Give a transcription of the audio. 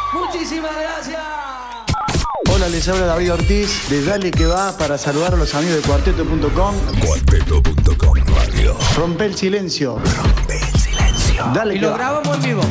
Muchísimas gracias. Hola, les habla David Ortiz de Dale Que Va para saludar a los amigos de Cuarteto.com. Cuarteto.com Radio. Rompe el silencio. Rompe el silencio. Dale Y Que lo Va. grabamos en vivo.